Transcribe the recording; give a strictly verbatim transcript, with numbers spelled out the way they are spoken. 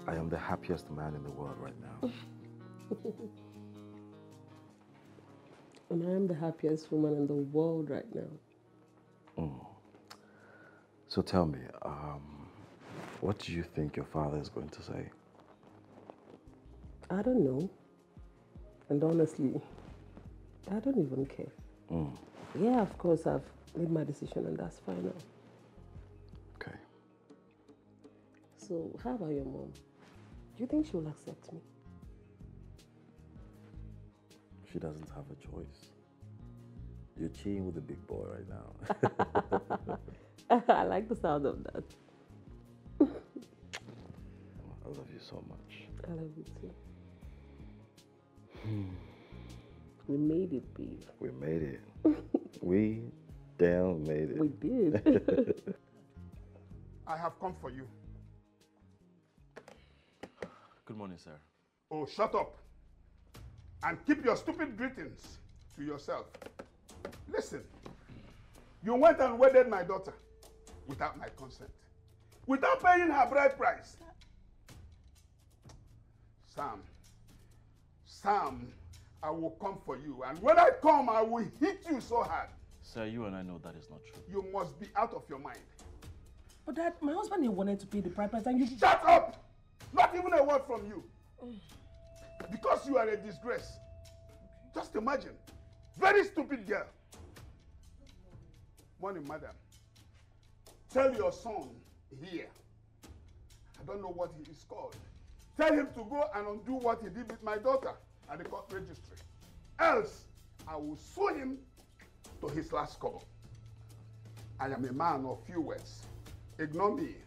I am the happiest man in the world right now. And I am the happiest woman in the world right now. Mm. So tell me, um, what do you think your father is going to say? I don't know. And honestly, I don't even care. Mm. Yeah, of course, I've made my decision and that's final. Okay. So, how about your mom? Do you think she will accept me? She doesn't have a choice. You're cheating with the big boy right now. I like the sound of that. I love you so much. I love you too. We made it, babe. We made it. We damn made it. We did. I have come for you. Good morning, sir. Oh, shut up. And keep your stupid greetings to yourself. Listen, you went and wedded my daughter without my consent, without paying her bride price. Sam, Sam, I will come for you. And when I come, I will hit you so hard. Sir, you and I know that is not true. You must be out of your mind. But Dad, my husband didn't wanted to pay the bride price and you... Shut up! Not even a word from you. Because you are a disgrace. Just imagine. Very stupid girl. Morning, madam. Tell your son here. I don't know what he is called. Tell him to go and undo what he did with my daughter at the court registry. Else, I will sue him to his last call. I am a man of few words. Ignore me.